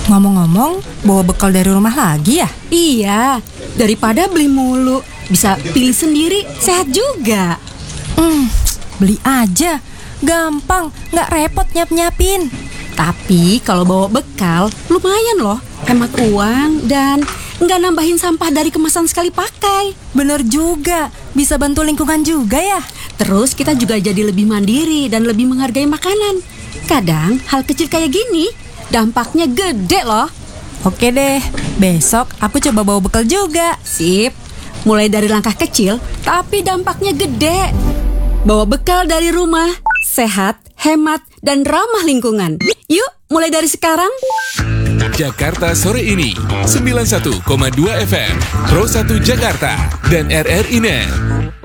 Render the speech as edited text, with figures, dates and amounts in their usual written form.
Ngomong-ngomong, bawa bekal dari rumah lagi ya? Iya, daripada beli mulu, bisa pilih sendiri, sehat juga. Beli aja, gampang, nggak repot nyap-nyapin. Tapi kalau bawa bekal, lumayan loh, hemat uang dan nggak nambahin sampah dari kemasan sekali pakai. Bener juga, bisa bantu lingkungan juga ya. Terus kita juga jadi lebih mandiri dan lebih menghargai makanan. Kadang hal kecil kayak gini, dampaknya gede loh. Oke deh, besok aku coba bawa bekal juga. Sip, mulai dari langkah kecil, tapi dampaknya gede. Bawa bekal dari rumah, sehat, hemat, dan ramah lingkungan. Yuk, mulai dari sekarang. Jakarta Sore Ini 91,2 FM Pro 1 Jakarta dan RRI Net.